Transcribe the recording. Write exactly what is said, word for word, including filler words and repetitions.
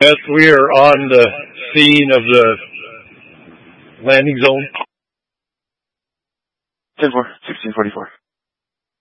Yes, we are on the scene of the landing zone. ten four, sixteen forty-four.